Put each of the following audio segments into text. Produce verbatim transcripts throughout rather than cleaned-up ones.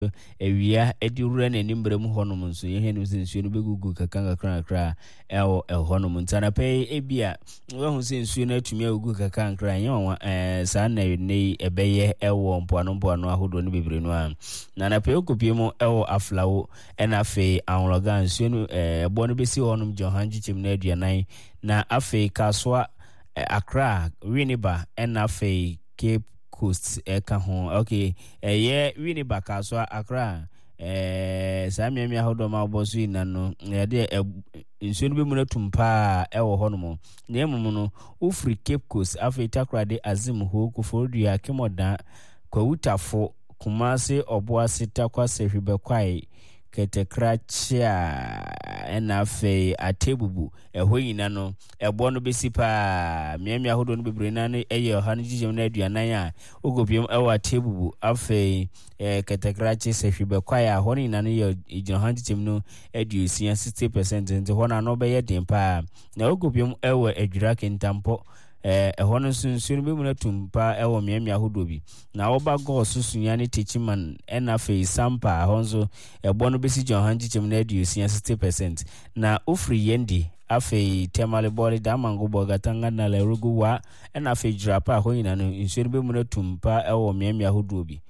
ewia edi wura na nimbre mu honom nso ye henu nsuo no begugu kakanga kra kra ewo ehonom ntana pe ebia we hu se nsuo no atumi agugu kakanga kra yen wa eh sa na ne ebeye ewo mpoano mpoano ahodo no bebre no a na na pe okopie mu ewo aflawo ena fe anloga nsuo no eh ebo no besi honom Johanji chim na aduanan na afe kaswa Accra Winneba ena fe Cape Coast eka ho okay eh ye Winneba kaswa Accra eh samia mi ahodo ma oboso ina no ye de nsuo no be mu na tumpa ewo honom na emum no ufri Cape Coast afi takra de azim ho kufodua kemoda kwawutafo Kumasi Obuasi takwa sehwebekwai ketekrachia ena fe atebubu eho yina no ebo no besipa miamia hodo no bebre na ne eye ohanu jijem na aduanan a ogopiem ewa atebubu afe eh ketekrachia sehwebekwai a ho yina no ye Johanji jijem no aduosia sixty percent nti ho na no be ye dempa na ogopiem ewa adwira kentampo eh ehon nso nso no bemu na tumpa ewo miamia hodo bi na oba go susunya ne techiman ena fe sampa honzo ebo no besi Johanji jijem na aduosia sixty percent na ofri yendi afe temale boli da mango bogatanga na lerugu wa ena fe drapa ho yina no nso no bemu na tumpa ewo miamia hodo bi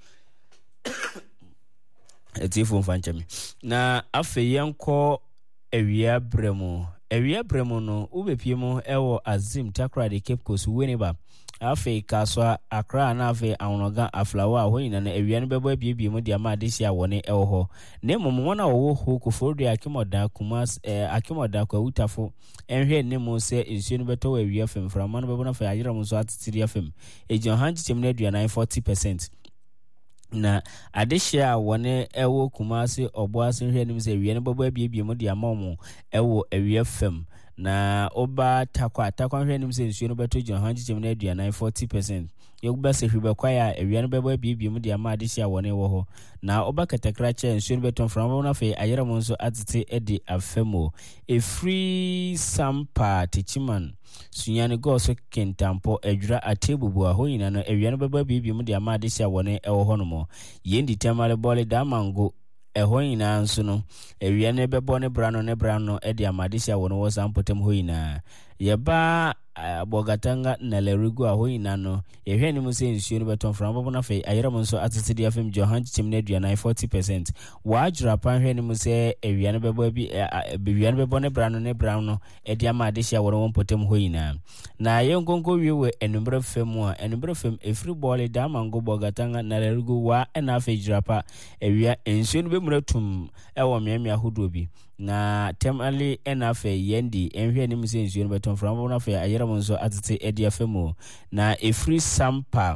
etifo fanchami na afe yenko ewia bremu ewia bremu no ubepie mu ewo azim takra de Cape Coast Winneba afe kaswa Accra na afe awnoga aflawa ho yina na ewia no bebo abiebie mu dia ma adehia wone ewo ho na emom wona wo ho kofodu akimoda kumas eh, akimoda kwa utafo enhwe ne mu se nsuo no beto ewia fem frama no bebo na fa ayira mu so atitiri afem e Johanji chim na aduanan forty percent na adehia wone ewo Kumasi Obuasi hwe nim se ewia no bebo abiebie mu dia mamu ewo ewia fem na oba takwa takwa hwe nim se nsuo no beto Johanji chim na aduanan forty percent yokuba se hwebekwai a ewia no bebo abiebie mu dia ma adehia wone wo ho na oba katakrache nsuo no beto frama na fe ayera mu so atete edi afemo e free sampa techiman sunyane go so kentampo adwura atebubu a ho yina no ewia no beba bibi mu de amade hia wone ewo ho no mo yendi temale bole da mango eho yina nso no ewia no bebo ne brano ne brano e de amade hia wone wo sampotem ho yina yeba bogatanga na lerugu a ho yina no ehwe ni mu se nsuo no beton from bobo na fe ayera mu so atete de afem Johanji chim na aduanan forty percent wa adwura pan hwe ni mu se ewia no bebo bi ewia no bebo ne brano ne brano e de amade hia wone wo potem ho yina na yenkonko wiewe enumbre fem a enumbre fem efri bole da mango bogatanga na lerugu wa na fe drapa ewia nsuo no be muratum ewo miamia hodo bi na temali enafe yendi enhwe ni mse nsuo no beton from na fe ayera mo nso atete edi afemo na efri sampa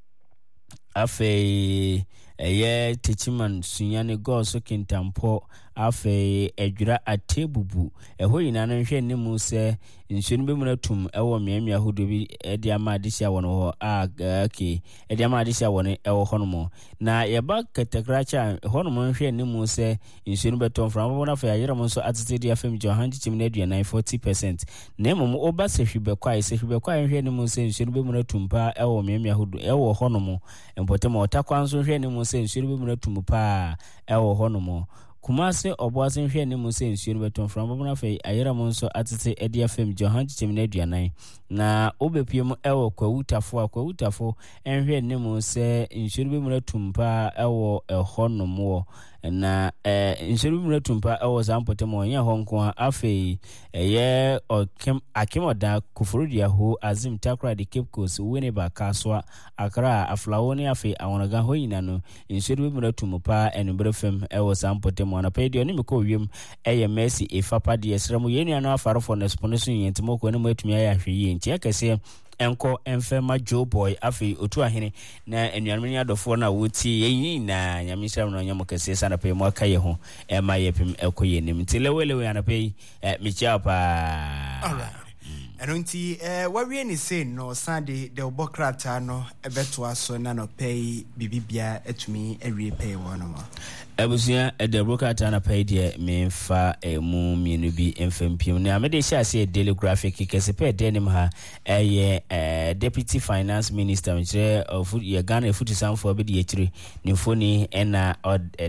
afe eye techiman sunyane go so kentampo afe adwura atebubu eho yina no hwe ne mu se nsuo no bemu na tum ewo miamia hodo bi edi ama adehia wono ho a okay edi ama adehia wono ewo ho no mo na yeba katakracha ho no mo hwe ne mu se nsuo no beton from na fa ayera mo so atete di afem Johanji chim na aduanan forty percent na emom oba se hwebekwai se hwebekwai hwe ne mu se nsuo no bemu na tumpa ewo miamia hodo ewo ho no mo empotem otakwa nso hwe ne mu se nsuo no bemu na tumpa ewo ho no mo Kumasi Obuasi hwe ne mu se nsuo no beton from bobo na fe ayera mu nso atete edi afem Johanji chim na aduanan na obepie mu ewo kwawutafo akwawutafo enhwe ne mu se nsuo no be mu na tumpa ewo ehonom wo na eh nsuo no be mu na tumpa ewo zampotem onye honko afe eye okem akimoda kufurudia ho azim takra de Cape Coast Winneba kaswa Accra aflawo ne afe awonaga ho yina no nsuo no be mu na tumpa enumbre fem ewo zampotem wana pedio ni meko wiem eye Mercy efapa de esremu yenu ano afarofo na sponsor yentimo ko ne mu atumi aya hwe nti akese enko enfema Joe Boy afi otu ahene na enuanmeni adofo na woti yin na nyamisha no nyamo kese sana pe mo akaye ho e ma yepim ekoye nim ti lewelewe anape michia pa alright eno nti eh wawie ni say no Sunday de obokrata no ebeto aso na no pay bibibia etumi awie pay wono Abusia the broker tana pay de me fa emu mienu bi mfempim na me de sha say daily graphic kese pe denim ha eye deputy finance minister mchire of ye Ghana food samfo bi de yechire ni foni ena